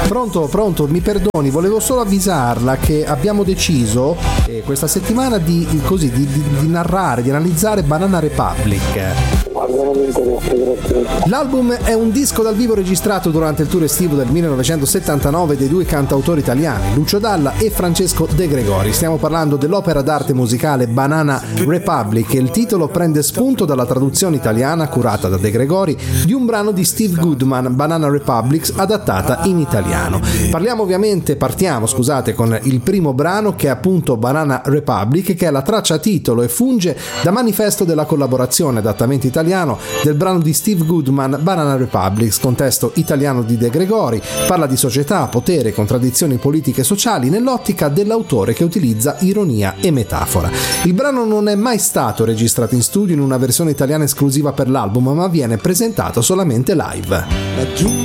Pronto, mi perdoni, volevo solo avvisarla che abbiamo deciso questa settimana di narrare, di analizzare Banana Republic. L'album è un disco dal vivo registrato durante il tour estivo del 1979 dei due cantautori italiani, Lucio Dalla e Francesco De Gregori. Stiamo parlando dell'opera d'arte musicale Banana Republic e il titolo prende spunto dalla traduzione italiana curata da De Gregori di un brano di Steve Goodman, Banana Republic, adattata in italiano. Partiamo con il primo brano, che è appunto Banana Republic, che è la traccia titolo e funge da manifesto della collaborazione, adattamento italiano del brano di Steve Goodman, Banana Republic, contesto italiano di De Gregori. Parla di società, potere, contraddizioni politiche e sociali nell'ottica dell'autore che utilizza ironia e metafora. Il brano non è mai stato registrato in studio in una versione italiana esclusiva per l'album, ma viene presentato solamente live.